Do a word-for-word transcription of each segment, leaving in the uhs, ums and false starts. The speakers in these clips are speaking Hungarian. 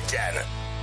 egyen.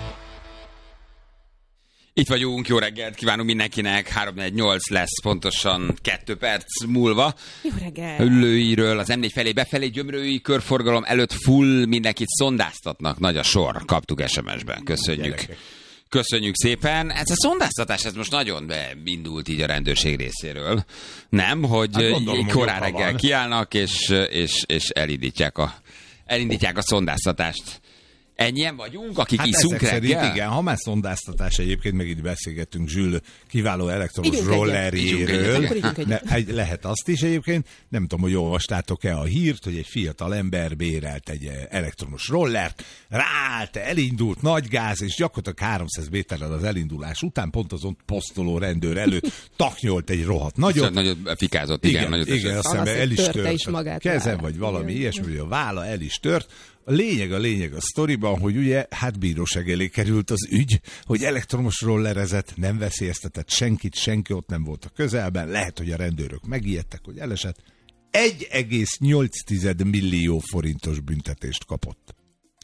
Itt vagyunk, jó reggelt kívánunk mindenkinek, három négy nyolc lesz pontosan kettő perc múlva. Jó reggelt! Üllőiről az em négy felé befelé gyömrői körforgalom előtt full, mindenkit szondáztatnak, nagy a sor, kaptuk es em es-ben, köszönjük. Gyerekek. Köszönjük szépen. Ez a szondáztatás, ez most nagyon beindult így a rendőrség részéről. Nem, hogy hát gondolom, korán reggel van. Kiállnak, és, és, és elindítják, a, elindítják a szondáztatást. Ennyien vagyunk, akik hát iszunk reggel? Igen, ha már szondáztatás, egyébként meg itt beszélgettünk Zsül kiváló elektromos rollerjéről. Lehet azt is egyébként. Nem tudom, hogy olvastátok-e a hírt, hogy egy fiatal ember bérelt egy elektromos rollert, ráállt, elindult, nagy gáz, és gyakorlatilag háromszáz méterrel az elindulás után pont az ott posztoló rendőr előtt taknyolt egy rohadt nagyot. Nagyot fikázott, igen. Igen, nagyot igen azt el is tört. Kezem, vagy valami igen. ilyesmi, hogy a válla el is tört. A lényeg a lényeg a sztoriban, hogy ugye hát bíróság elé került az ügy, hogy elektromos rollerezett, nem veszélyeztetett senkit, senki ott nem volt a közelben, lehet, hogy a rendőrök megijedtek, hogy elesett. egy egész nyolc millió forintos büntetést kapott.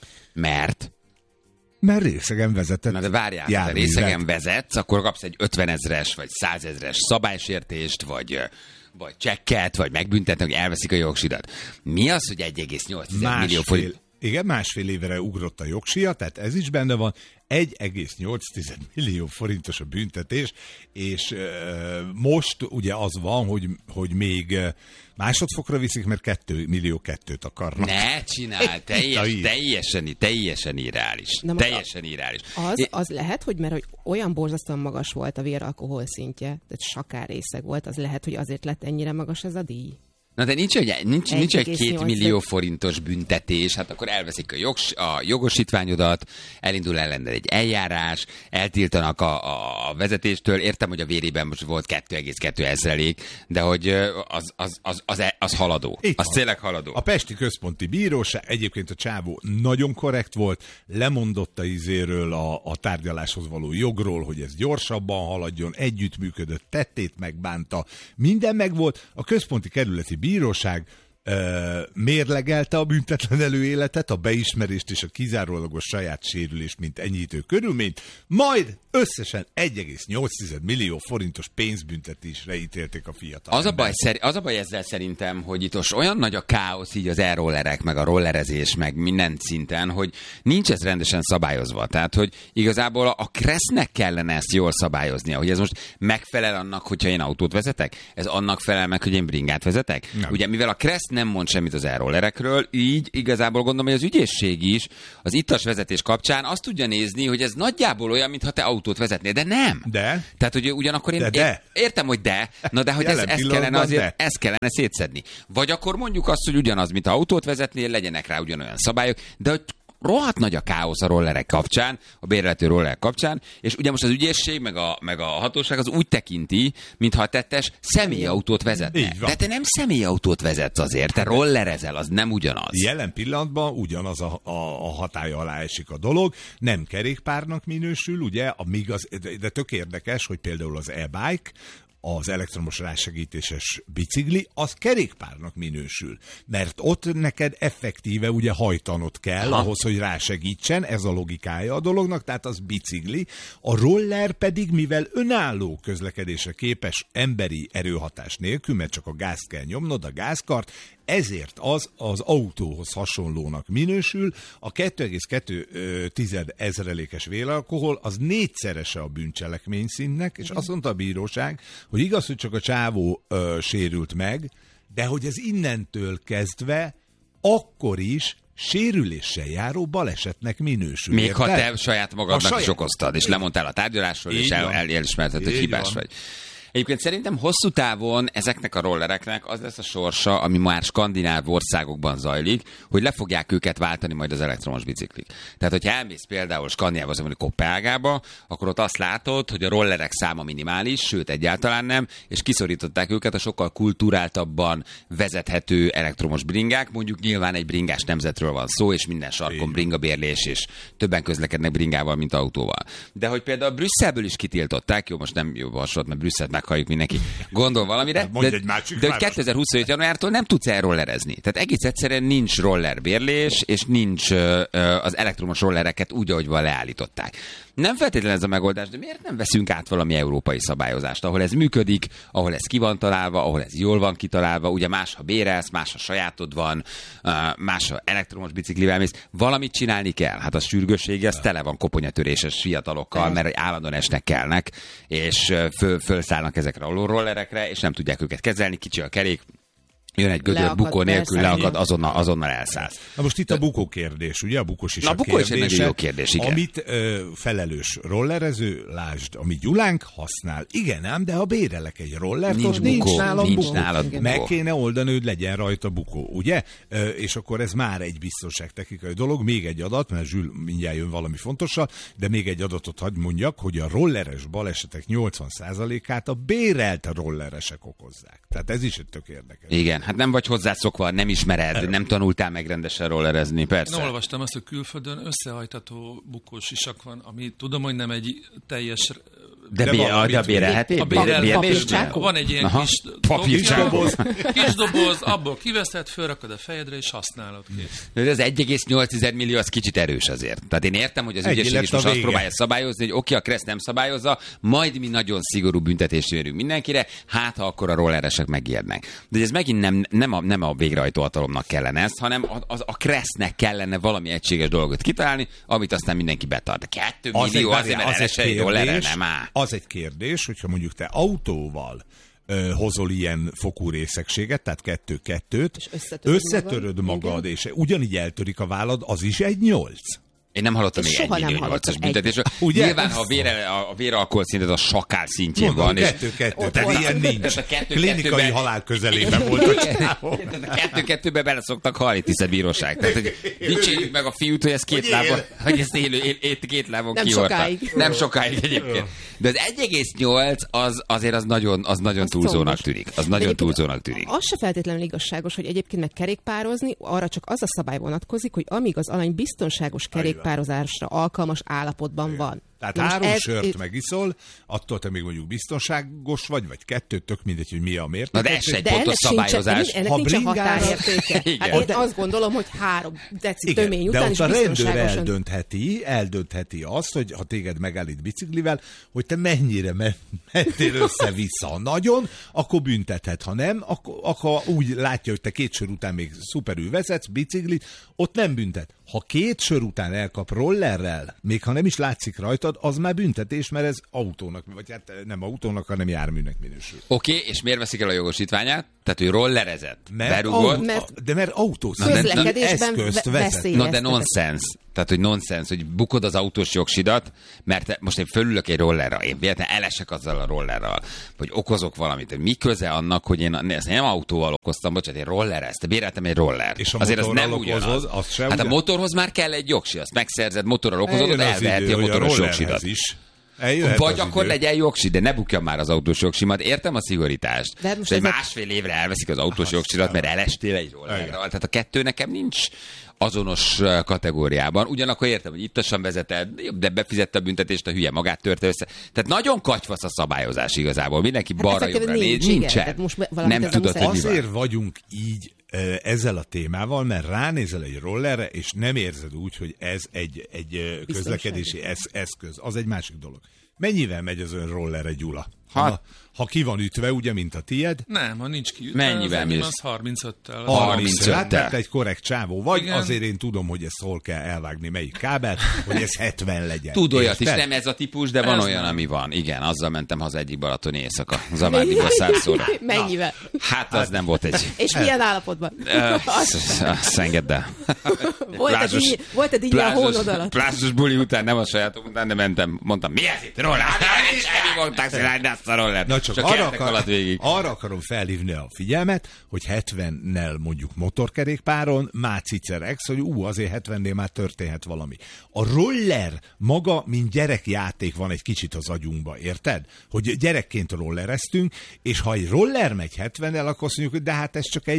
Mert? Mert részegen vezetett. Na de várjál, ha részegen vezetsz, akkor kapsz egy ötvenezres vagy százezres szabálysértést, vagy... vagy csekket, vagy megbüntetnek, hogy elveszik a jogsidat. Mi az, hogy egy egész nyolc millió forint? Igen, másfél évre ugrott a jogsia, tehát ez is benne van. egy egész nyolc millió forintos a büntetés, és uh, most ugye az van, hogy, hogy még uh, másodfokra viszik, mert két millió kettőt akarnak. Ne csinál, teljes, teljesen, teljesen irreális. Na, teljesen irreális. Az, az lehet, hogy mert hogy olyan borzasztóan magas volt a véralkohol szintje, tehát sakár részeg volt, az lehet, hogy azért lett ennyire magas ez a díj. Na de nincs egy, nincs, nincs egy két millió forintos büntetés, hát akkor elveszik a, jogs, a jogosítványodat, elindul ellened egy eljárás, eltiltanak a, a vezetéstől, értem, hogy a vérében most volt kettő egész kettő ezrelék, de hogy az, az, az, az, az haladó, itt az van. Tényleg haladó. A Pesti Központi Bíróság, egyébként a csávó nagyon korrekt volt, lemondott a izéről a, a tárgyaláshoz való jogról, hogy ez gyorsabban haladjon, együttműködött, tettét megbánta, minden megvolt, a Központi Kerületi Bíróság ö, mérlegelte a büntetlen előéletet, a beismerést és a kizárólagos saját sérülést, mint enyhítő körülményt, majd összesen egy egész nyolc millió forintos pénzbüntetésre ítélték a fiatal. Az a, baj, az a baj ezzel szerintem, hogy itt most olyan nagy a káosz így az e-rollerek, meg a rollerezés, meg minden szinten, hogy nincs ez rendesen szabályozva. Tehát, hogy igazából a Kressznek kellene ezt jól szabályoznia, hogy ez most megfelel annak, hogyha én autót vezetek? Ez annak felel meg, hogy én bringát vezetek? Nem. Ugye, mivel a Kressz nem mond semmit az e-rollerekről, így igazából gondolom, hogy az ügyészség is az ittas vezetés kapcsán azt tudja nézni, hogy ez nagyjából olyan, mintha te autót vezetnél, de nem. De? Tehát, hogy ugyanakkor én, de, de. én értem, hogy de, na de hogy ez, ez kellene azért, ez kellene szétszedni. Vagy akkor mondjuk azt, hogy ugyanaz, mint autót vezetnél, legyenek rá ugyanolyan szabályok, de hogy rohadt nagy a káosz a rollerek kapcsán, a bérlető rollerek kapcsán, és ugye most az ügyészség, meg a, meg a hatóság az úgy tekinti, mintha a tettes személyautót vezetne. De te nem személyautót vezetsz azért, te rollerezel, az nem ugyanaz. Jelen pillanatban ugyanaz a, a, a hatály alá esik a dolog, nem kerékpárnak minősül, ugye, amíg az, de, de tök érdekes, hogy például az e-bike, az elektromos rásegítéses bicikli, az kerékpárnak minősül. Mert ott neked effektíve ugye hajtanod kell, aha, ahhoz, hogy rásegítsen, ez a logikája a dolognak, tehát az bicikli. A roller pedig, mivel önálló közlekedésre képes emberi erőhatás nélkül, mert csak a gázt kell nyomnod, a gázkart, ezért az az autóhoz hasonlónak minősül. A két egész kettő ezrelékes véralkohol az négyszerese a bűncselekmény szintnek, és azt mondta a bíróság, hogy igaz, hogy csak a csávó ö, sérült meg, de hogy ez innentől kezdve akkor is sérüléssel járó balesetnek minősül. Még érte? Ha te saját magadnak saját... is okoztad, és lemondtál a tárgyalásról, így és el, el, elismerted, hogy hibás van. Vagy. Egyébként szerintem hosszú távon ezeknek a rollereknek az lesz a sorsa, ami már skandináv országokban zajlik, hogy le fogják őket váltani majd az elektromos biciklik. Tehát, hogyha elmész például Skandinávba, mondjuk Koppenhágába, akkor ott azt látod, hogy a rollerek száma minimális, sőt egyáltalán nem, és kiszorították őket a sokkal kulturáltabban vezethető elektromos bringák. Mondjuk nyilván egy bringás nemzetről van szó, és minden sarkon bringabérlés, és többen közlekednek bringával, mint autóval. De hogy például Brüsszelből is kitiltották, jó, most nem jó hasonlat, mert Brüsszelt meghalljuk mindenki. Gondol valamire, de, de hogy kétezer-huszonhét januártól nem tudsz elrollerezni. Tehát egész egyszerűen nincs rollerbérlés, és nincs ö, ö, az elektromos rollereket úgy, ahogy van leállították. Nem feltétlenül ez a megoldás, de miért nem veszünk át valami európai szabályozást, ahol ez működik, ahol ez ki van találva, ahol ez jól van kitalálva, ugye más, ha bérelsz, más, ha sajátod van, más, ha elektromos biciklivel mész. Valamit csinálni kell. Hát a sürgőssége, ez tele van koponyatöréses fiatalokkal, mert állandóan esnek kelnek, és föl, fölszállnak ezekre a rollerekre, és nem tudják őket kezelni, kicsi a kerék, jön egy gödör, bukó nélkül leakad, azonnal, azonnal elszállsz. Na most itt a bukó kérdés, ugye? A bukós is Na, a, a bukó kérdése. Is egy nagyon jó kérdés, igen. Amit ö, felelős rollerező, lásd, ami Gyulánk használ. Igen ám, de ha bérelek egy rollert, nincs, nincs bukó, nálam nincs bukó. nálad bukó. Meg kéne oldani, hogy legyen rajta bukó, ugye? Ö, és akkor ez már egy biztonságtechnikai dolog. Még egy adat, mert Zsül mindjárt jön valami fontossal, de még egy adatot hadd mondjak, hogy a rolleres balesetek nyolcvan százalékát a bérelt rolleresek okozzák. Tehát ez is egy tök érdekes. Igen, hát nem vagy hozzászokva, nem ismered, nem tanultál meg rendesen rollerezni, persze. Én olvastam azt, hogy külföldön összehajtható bukós isak van, ami tudom, hogy nem egy teljes... De, de, bé- a bérelhető? Van egy ilyen Aha, kis, kis doboz, kis doboz, abból kiveszed, fölrakod a fejedre, és használod ki. De az egy egész nyolc millió az kicsit erős azért. Tehát én értem, hogy az Egy ügyesség is most vége. azt próbálja szabályozni, hogy oké, a Kressz nem szabályozza, majd mi nagyon szigorú büntetést mérünk mindenkire, hát ha akkor a rolleresek megijednek. De ez megint nem, nem, a, nem a végrehajtó hatalomnak kellene ezt, hanem a, az, a Kressznek kellene valami egységes dolgot kitalálni, amit aztán mindenki betart. De kettő millió azért, mert elesel egy rollerre, nem áll. Az egy kérdés, hogyha mondjuk te autóval ö, hozol ilyen fokú részegséget, tehát kettő-kettőt, és összetöröd, összetöröd magad, magad és ugyanígy eltörik a vállad, az is egy nyolc. Én nem hallottam még egy millió nyolcas büntetésről. Ugye? Nyilván, ha a, vére, a véralkohol szintet a sakál szintjén van. Kettő-kettő, tehát ilyen nincs. Klinikai halál közelében volt a csávó. Kettő-kettőbe bele szoktak halni, tisztelt bíróság. Tehát, hogy dicsérjük meg a fiút, hogy ez két lábon, hogy ezt élő, él, két lábon nem kihordta. Sokáig. Nem sokáig egyébként. De az egy egész nyolc az azért az nagyon, az nagyon az túlzónak combos. tűnik. Az nagyon túlzónak tűnik. Az se feltétlenül igazságos, hogy egyébként meg kerékpározni, arra csak az a szabály vonatkozik, hogy amíg az alany biztonságos kerékpározásra alkalmas állapotban van. Tehát Na három ez, sört ez... megiszol, attól te még mondjuk biztonságos vagy, vagy kettő, tök mindegy, hogy mi a mérték. Na de ez egy pontos szabályozás. Sincsen, ennek ha nincs a határértéke. Hát én azt gondolom, hogy három deci tömény után is biztonságosan... De ott a rendőr eldöntheti, eldöntheti azt, hogy ha téged megállít biciklivel, hogy te mennyire mentél össze-vissza. Nagyon, akkor büntethet. Ha nem, akkor, akkor úgy látja, hogy te két sör után még szuperül vezetsz biciklit, ott nem büntet. Ha két sör után elkap rollerrel, még ha nem is látszik rajtad, az már büntetés, mert ez autónak, vagy hát nem autónak, hanem járműnek minősül. Oké, okay, és miért veszik el a jogosítványát? Tehát, hogy rollerezett, mert berúgott. Au, mert, de mert autó közlekedésben vezet. Na de nonsens. Tehát, hogy nonsens, hogy bukod az autós jogsidat, mert most én fölülök egy rollerra, én véletlenül elesek azzal a rollerral, vagy okozok valamit. Mi köze annak, hogy én ezt nem autóval okoztam, bocsánat, én rollereztem, béreltem egy rollert. És a azért az nem okozod, ugyanaz. Az se hát ugyan? A motorhoz már kell egy jogsi, azt megszerzed, motorral okozod, elveheti a motoros jogsidat. Is. Vagy akkor idő. Legyen jogsi, de ne bukja már az autós jogsimat. Értem a szigorítást. De most egy másfél évre elveszik az autós jogsidat, mert elestél egy rollerral. Tehát a kettő nekem nincs azonos kategóriában. Ugyanakkor értem, hogy ittasan vezeted, de befizette a büntetést, a hülye magát törte össze. Tehát nagyon katyvasz a szabályozás igazából. Mindenki hát balra-jobbra néz. Nincsen. Nem tudod, hogy azért vagyunk így ezzel a témával, mert ránézel egy rollerre, és nem érzed úgy, hogy ez egy, egy közlekedési eszköz. Az egy másik dolog. Mennyivel megy az ön rollerre, Gyula? Ha, ha ki van ütve, ugye, mint a tied? Nem, ha nincs ki ütve, mennyivel az, az harmincöttel. harmincöttel. Hát, mert egy korrekt csávó vagy, igen. Azért én tudom, hogy ezt hol kell elvágni, melyik kábelt, hogy ez hetven legyen. Tud olyat is, nem ez a típus, de van ez olyan, nem. Ami van. Igen, azzal mentem haza egyik balatoni éjszaka. Zavárdiba százszóra. Mennyivel? Hát az nem volt egy... És milyen állapotban? Azt engedd el. Volt-e így a hónod alatt? Plázsos buli után, nem a sajátom után, de mentem, mondtam, mi ez itt roller? Semmi mondták, hogy azt a roller. Na csak, csak arra, akar, arra akarom felhívni a figyelmet, hogy hetvennel mondjuk motorkerékpáron, már cicerex, hogy ú, azért hetvennél már történhet valami. A roller maga, mint gyerekjáték van egy kicsit az agyunkba, érted? Hogy gyerekként rollereztünk, és ha egy roller megy hetvennel, akkor azt mondjuk, hogy de hát ez csak egy roller.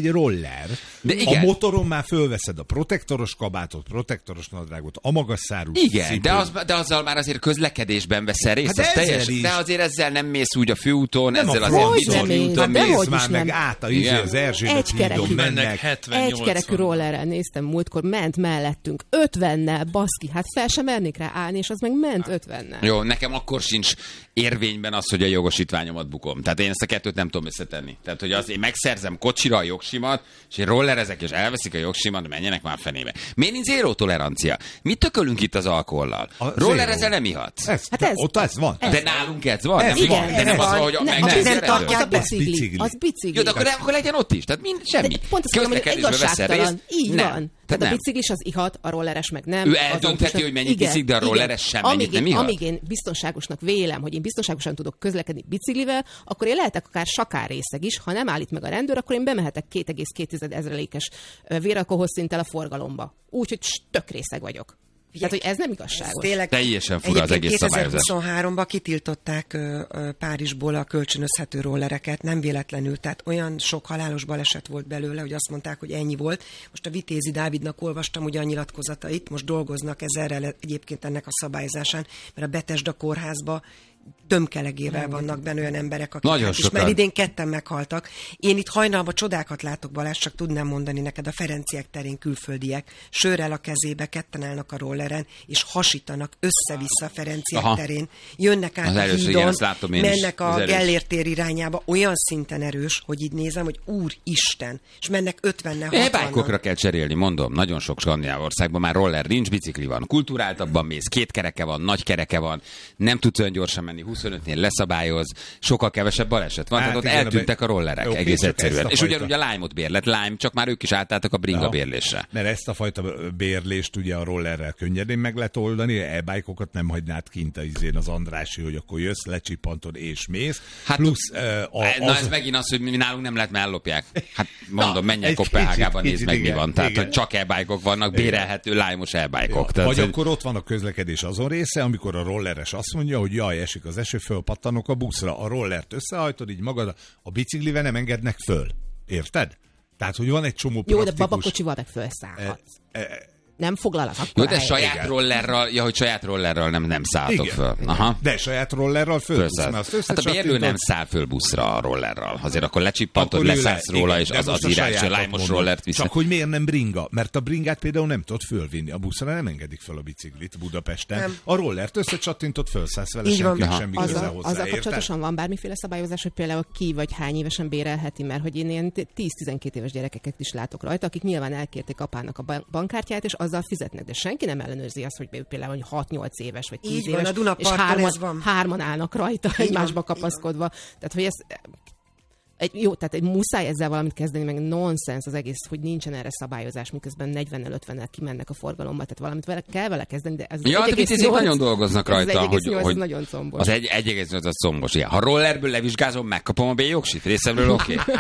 teher. De igen. A motoron már fölveszed a protektoros kabátot, protektoros nadrágot, a magas szárú igen, de, az, de azzal már azért közlekedésben veszel részt, hát az teljes, de azért ezzel nem mész úgy a főúton, nem ezzel azért bicikliúton mész. Nézd már meg át a izé, az Erzsébet hídon mennek. Egykerekű rollerrel néztem múltkor, ment mellettünk ötvennel, baszki, hát fel sem mernék rá állni, és az meg ment ötvennel. Jó, nekem akkor sincs érvényben az, hogy a jogosítványomat bukom. Tehát én ezt a kettőt nem tudom összetenni. Tehát, hogy az én megszerzem kocsira a jogsimat, és én rollerezek, és elveszik a jogsimat, menjenek már fenébe. Miért nincs zéró tolerancia? Mit tökölünk itt az alkohollal? Rollerezel nem ihatsz. Ez, hát ez, ott ez van. De nálunk ez van. Ez nem igen, van. De nem az, hogy megszerzed. Az bicikli. Jó, de akkor, akkor legyen ott is. Tehát mind, semmi. Pont azt mondom, hogy igazságtalan. Így van. Tehát a biciklis az ihat, a rolleres meg nem. Ő eldöntheti, hogy mennyit iszik, de a rolleres sem mennyit nem ihat. Amíg én biztonságosnak vélem, hogy én biztonságosan tudok közlekedni biciklivel, akkor én lehetek akár sakár részeg is. Ha nem állít meg a rendőr, akkor én bemehetek két egész két ezrelékes véralkoholszinttel a forgalomba. Úgyhogy tök részeg vagyok. Tehát, hogy ez nem igazságos. Ez teljesen fura az egész szabályozás. kétezer-huszonháromban kitiltották ö, ö, Párizsból a kölcsönözhető rollereket, nem véletlenül. Tehát olyan sok halálos baleset volt belőle, hogy azt mondták, hogy ennyi volt. Most a Vitézi Dávidnak olvastam ugye a nyilatkozatait, most dolgoznak ezerrel egyébként ennek a szabályzásán, mert a Betesda kórházba tömkelegével vannak benne olyan emberek, akik hát is, mert idén ketten meghaltak. Én itt hajnalban csodákat látok, Balázs, csak tudnám mondani neked, a Ferenciek terén külföldiek, sörrel a kezébe, ketten állnak a rolleren, és hasítanak össze-vissza a Ferenciek Aha. terén. Jönnek át az a először, hídon, igen, mennek a Gellért tér irányába, olyan szinten erős, hogy így nézem, hogy úristen, és mennek ötvennel, hatvanan. E-bike-okra kell cserélni, mondom, nagyon sok skandináv országban már roller nincs, bicikli van, kulturáltabban mész, két kereke van, nagy kereke van, nem tudsz olyan gyorsan menni, huszonötnél leszabályoz, sokkal kevesebb baleset van, hát tehát ott igen, eltűntek a rollerek, okay, egész egyszerűen. És ugyanúgy a Lime-ot bérlet, Lime, csak már ők is átálltak a bringa ja, bérlésre. Mert ezt a fajta bérlést ugye a rollerrel könnyedén meg lehet oldani, e-bike-okat nem hagynád kint az izén az Andrássy, hogy akkor jössz, lecsippantod és mész. Hát, plusz, uh, a, na az... ez megint az, hogy mi nálunk nem lehet, mert ellopják. Hát mondom, menjek Kopenhágában, nézd meg, mi van. Tehát, hogy csak e-bike-ok vannak, bérelhető Lime-os e-bike-ok. Ja. Vagy hogy... akkor ott van a közlekedés azon része, amikor a rolleres azt mondja, hogy jaj, esik az eső, fölpattanok a buszra, a rollert összehajtod, így magad, a biciklivel nem engednek föl. Érted? Tehát, hogy van egy csomó Jó, praktikus... de babakocsival meg felszállhatsz. E, e, nem foglalak akkor. Jó, de saját igen. rollerral, ja, hogy saját rollerral nem, nem szálltok igen. föl. Aha. De saját rollerral föl. Hát a bérlő nem száll föl buszra a rollerral. Azért akkor lecsippantod, leszállsz le, róla, igen, és az az irányos, a Lime-os rollert viszont. Csak hogy miért nem bringa? Mert a bringát például nem tudod fölvinni. A buszra nem engedik föl a biciklit Budapesten. Nem. A rollert összecsattintott, fölszállsz vele, senki semmi köze hozzá. Azzal kapcsolatosan van bármiféle szabályozás, hogy például ki vagy hány évesen bérelheti, mert hogy én ilyen tíz-tizenkét éves gyerekeket is látok rajta, akik nyilván elkérték apának a bankkártyát, és azzal fizetnek, de senki nem ellenőrzi azt, hogy például hogy hat-nyolc éves vagy tíz éves, van, és hárman, hárman állnak rajta, így egymásba van, kapaszkodva. Tehát, hogy ez egy, jó, tehát egy muszáj ezzel valamit kezdeni, meg nonsens az egész, hogy nincsen erre szabályozás, miközben negyvennel, ötvennel kimennek a forgalomba, tehát valamit vele kell vele kezdeni, de ez ja, egy egész nyolc nagyon dolgoznak rajta, az hogy, hogy nagyon combos. Az egy egész nyolc az combos. Igen. Ha rollerből levizsgázom, megkapom a B-jogsit, részemről oké. Okay.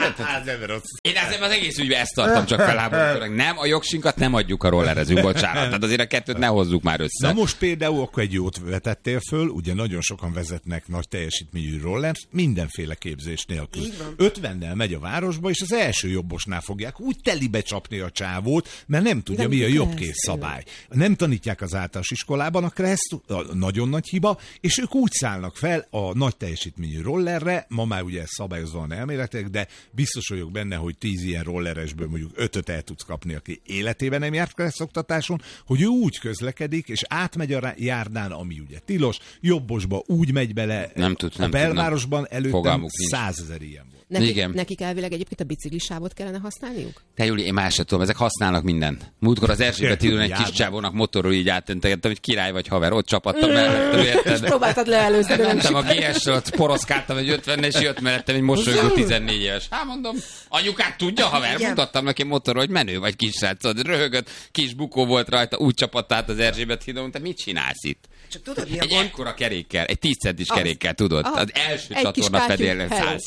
Én ezzel az egész ügyben ezt tartom, csak felháborítónak. Nem, a jogsinkat nem adjuk a rollerezünk, bocsánat. Tehát azért a kettőt ne hozzuk már össze. Na most például akkor egy jót vetettél föl, ugye nagyon sokan vezetnek nagy teljesítményű rollert, mindenféle képzés nélkül. ötvennel megy a városba, és az első jobbosnál fogják úgy telibe csapni a csávót, mert nem tudja, nem mi a jobbkész szabály. Nem tanítják az általános iskolában a kreszt, a nagyon nagy hiba, és ők úgy szállnak fel a nagy teljesítményű rollerre, ma már ugye ez szabályozva van elméletek, de biztos vagyok benne, hogy tíz ilyen rolleresből mondjuk ötöt el tudsz kapni, aki életében nem járt kresszoktatáson, hogy ő úgy közlekedik, és átmegy a járdán, ami ugye tilos, jobbosba úgy megy bele, nem tud, nem a belvárosban előttem százezer ilyen volt. Nekik, Igen. nekik elvileg egyébként a biciklisávot kellene használniuk? Te Júli, én más sem tudom, ezek használnak mindent. Múltkor az Erzsébet hídon egy kis csávónak motorról így átöntegettem, hogy király vagy haver, ott csapattam mellettem, érted? És próbáltad leelőzni, de nem mentem a gé es-ről, ott poroszkáltam egy ötven és jött mellettem egy mosolygó tizennégy éves. Hát mondom, anyukát tudja, haver? Igen. Mutattam neki motorról, hogy menő vagy kis srác, röhögött, kis bukó volt rajta, úgy csapadt át az Erzsébet hídon, te mit csinálsz itt? Csak tudod, mi a egy gond? ekkora kerékkel, egy tíz centis kerékkel, tudod? Az, az első csatorna fedélre szállsz el. Tehát...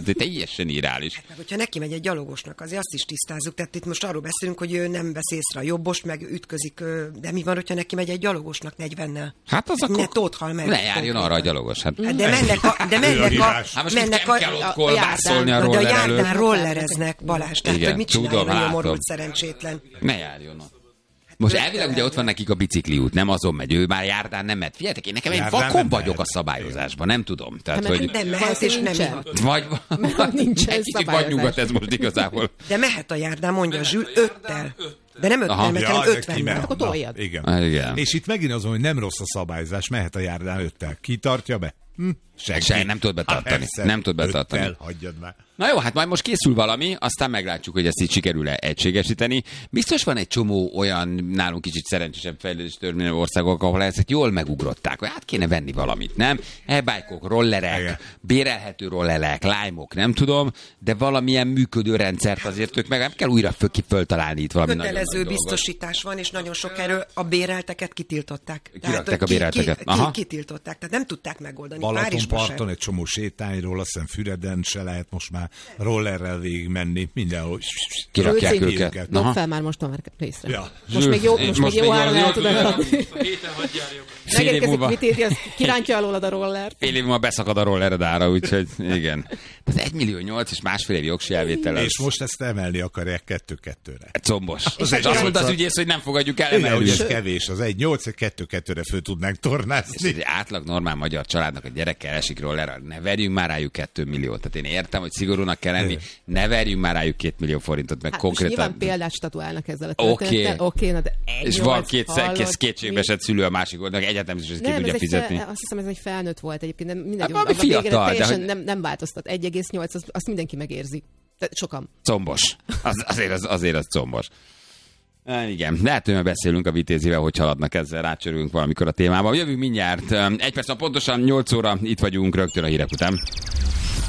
azért teljesen irreális. Hát meg, hogyha neki megy egy gyalogosnak, azért azt is tisztázzuk. Tehát itt most arról beszélünk, hogy ő nem vesz észre a jobbos, meg ütközik, de mi van, hogyha neki megy egy gyalogosnak negyvennel? Hát az akkor... Ne tóthal meg. Ne járjon arra a gyalogos. Hát. Hát de mennek a... De mennek a... Hát most mennek a, kell ott kolbászolni a roller előtt. De a járdán rollereznek, Balázs. Tehát, igen, hogy mit csináljon a nyomorult szerencsétlen. Ne járjon ott. Most elvileg ugye ott van nekik a bicikliút, nem azon megy, ő már járdán nem megy. Figyeljetek, én nekem egy vakon vagyok a szabályozásban, nem tudom. Tehát, hát, hogy... Nem mehet és nem ihat. Vagy nincsen egy kicsit vagy nyugat ez most igazából. De mehet a járdán, mondja Zsül, öttel. De nem öttel, mert ja, ötvennel. Akkor toljad. Igen. Ah, igen. És itt megint azon, hogy nem rossz a szabályzás, mehet a járdán öttel. Ki tartja be? Hm? Se, nem tud betartani. Hát, nem tud betartani. Öttel, hagyjad már. Na jó, hát majd most készül valami, aztán meglátjuk, hogy ezt így sikerül-e egységesíteni. Biztos van egy csomó olyan nálunk kicsit szerencsésebb fejlődés történő országok, ahol ezek jól megugrották, hogy hát kéne venni valamit, nem? E-bike-ok, rollerek, igen. Bérelhető rollerek, lime-ok, nem tudom, de valamilyen működő rendszert azért ők meg nem kell újra föl, föltalálni itt valami nagyon kötelező biztosítás van, és nagyon sok erről a bérelteket kitiltották. Kirakták a bérelteket. Ki, ki, ki, kitiltották, tehát nem tudták megoldani. Balatonparton egy csomó sétányról, azt hiszem Füreden se lehet most már rollerrel végig menni, mindenhol. Kirakják őket. őket. Dob fel már most a már részre. Ja. Most még jó, most, most még jó áron el tudod eladni. Héten hagyjárjuk. Megérkezik Vitézi, az kirántja alólad a rollert. Fél év múlva beszakad a rollered ára, úgyhogy igen. Tehát egy millió nyolc és másfél év jogsi elvétel. És most ezt emelni akarják kettő-kettőre. Combos. És az azt mondta az ügyész, hogy nem fogadjuk el emelni. emelni. Ez kevés, az egy nyolc, egy kettő-kettőre föl tudnánk tornázni. Egy átlag normál magyar családnak a gyerekkel esik rollerrel. Ne verjünk már rájuk kettő milliót. Tehát én értem, hogy szigorúnak kell lenni, ne verjünk már rájuk két millió forintot, meg hát konkrétan. Nyilván példát statuálnak ezzel a történettel. Oké, okay. okay, de és van két kétségbeesett szülő a másik oldalnak, egyetem is ezt ki tudja fizetni. Fel, azt hiszem, ez egy felnőtt volt egyébként, de mindegy, hát, a fiatal, teljesen de nem, nem változtat. egy egész nyolc, azt, azt mindenki megérzi. De sokan. Combos. Az, azért, az, azért az combos. E, igen, lehet, hogy beszélünk a Vitézivel, hogy haladnak ezzel, rácsörülünk valamikor a témában. Jövünk mindjárt. Egy perc, pontosan nyolc óra, itt vagyunk rögtön a hírek után.